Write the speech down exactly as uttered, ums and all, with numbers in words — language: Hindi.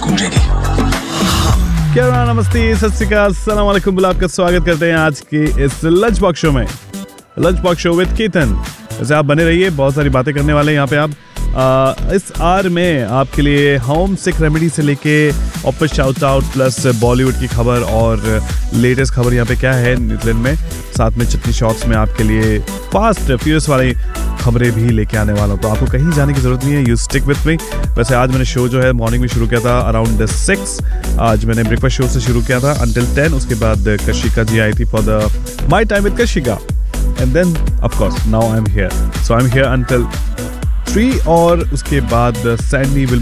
गूंजेगी। क्या नाम, नमस्ते, सत श्री अकाल, अस्सलाम वालेकुम, बुला आपका स्वागत करते हैं आज के इस लंच बॉक्स शो में। Lunch box show with Ketan. वैसे आप बने रहिए, बहुत सारी बातें करने वाले हैं यहाँ पे आप। आ, इस आर में आपके लिए होम सिक रेमेडी से लेके office shout out plus Bollywood की खबर और लेटेस्ट खबर यहाँ पे क्या है न्यूजीलैंड में, साथ में चटनी शॉट्स में आपके लिए फास्ट फ्यूरियस वाली खबरें भी लेके आने वाला हूँ। तो आपको कहीं जाने की जरूरत नहीं है, यू स्टिक विथ मी। वैसे आज मैंने शो जो है मॉर्निंग में शुरू किया था अराउंड सिक्स। आज मैंने ब्रेकफास्ट शो से शुरू किया था अंटिल टेन। उसके बाद कशिका जी आई थी for the my time with Kashika, and then of course now I am here, so I am here until three. और उसके बाद सैंडी विल